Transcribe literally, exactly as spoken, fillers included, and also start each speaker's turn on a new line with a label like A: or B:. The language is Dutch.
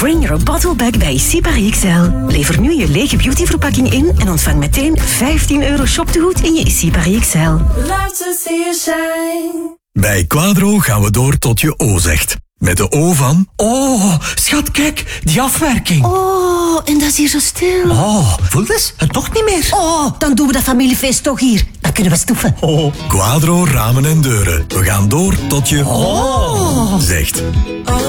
A: Bring your bottle back bij Sipari X L. Lever nu je lege beautyverpakking in en ontvang meteen vijftien euro shoptegoed in je Sipari X L.
B: Love to see you shine.
C: Bij Quadro gaan we door tot je O zegt. Met de O van...
D: Oh, schat, kijk, die afwerking.
A: Oh, en dat is hier zo stil.
D: Oh, voel eens, het toch niet meer.
A: Oh, dan doen we dat familiefeest toch hier. Dan kunnen we stoeven.
D: Oh.
C: Quadro ramen en deuren. We gaan door tot je... Oh. Zegt.